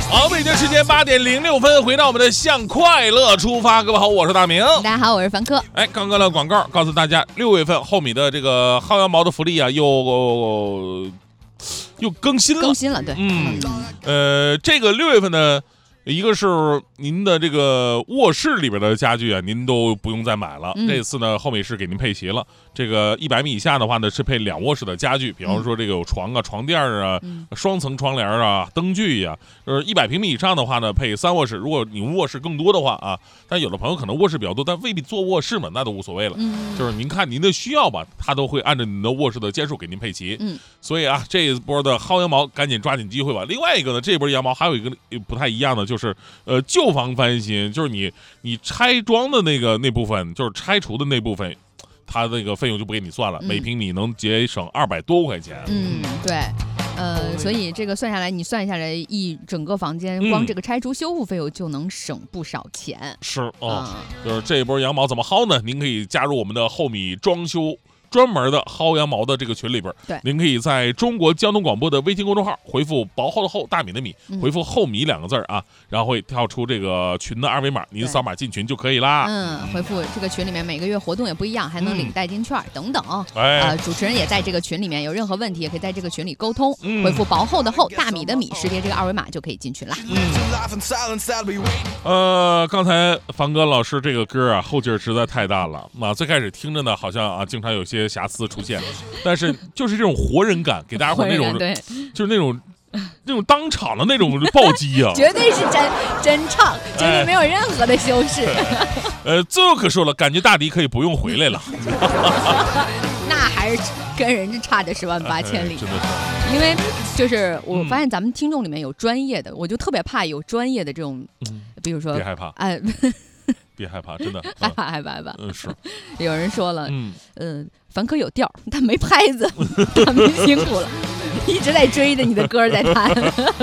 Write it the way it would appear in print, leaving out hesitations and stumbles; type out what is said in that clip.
好，北京时间8点06分，回到我们的向快乐出发。各位好，我是大明。 大家好，我是凡科。 刚刚的广告告诉大家，6月份厚米的这个薅羊毛的福利啊，又更新了。 对， 这个6月份呢，一个是您的这个卧室里边的家具啊，您都不用再买了。这次呢，厚米是给您配齐了。这个100米以下的话呢，是配2卧室的家具，比方说这个有床啊、床垫啊、双层窗帘啊、灯具呀。100平米以上的话呢，配3卧室。如果你卧室更多的话啊，但有的朋友可能卧室比较多，但未必做卧室嘛，那都无所谓了。就是您看您的需要吧，他都会按照您的卧室的间数给您配齐。所以啊，这一波的薅羊毛赶紧抓紧机会吧。另外一个呢，这波羊毛还有一个不太一样的，就是旧房翻新，就是你拆装的那部分，就是拆除的那部分，它那个费用就不给你算了，每平米能节省200多块钱。 对。所以这个算下来，你算下来一整个房间，光这个拆除修复费用就能省不少钱。 是就是这一波羊毛怎么薅呢？您可以加入我们的厚米装修专门的薅羊毛的这个群里边， 对， 您可以在中国交通广播的微信公众号回复“薄厚的厚，大米的米”，回复“厚米”2个字啊，然后会跳出这个群的二维码，您扫码进群就可以啦。 回复这个群里面每个月活动也不一样，还能领代金券等等。主持人也在这个群里面，有任何问题也可以在这个群里沟通。回复“薄厚的厚，大米的米”，识别这个二维码就可以进群啦。 刚才凡哥老师这个歌啊，后劲儿实在太大了。最开始听着呢，好像啊，经常有些瑕疵出现，但是就是这种活人感，给大家伙那种，就是那种当场的那种暴击啊， 绝对是真唱，绝对没有任何的修饰。 最后可说了，感觉大迪可以不用回来了。 那还是跟人家差着10万8千里。 真的是， 因为就是我发现咱们听众里面有专业的，我就特别怕有专业的这种，比如说别害怕，别害怕，真的害怕。 是。 有人说了，凡科有调，但没拍子，他们辛苦了，一直在追着你的歌在弹。